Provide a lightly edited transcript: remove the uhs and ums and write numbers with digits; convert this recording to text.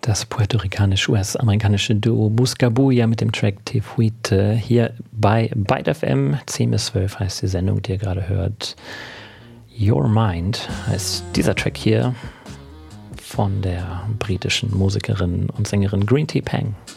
Das puerto-ricanisch-US-amerikanische Duo Buscabulla mit dem Track Te Fuite hier bei Byte FM. 10 bis 12 heißt die Sendung, die ihr gerade hört. Your Mind heißt dieser Track hier von der britischen Musikerin und Sängerin Green Tea Peng.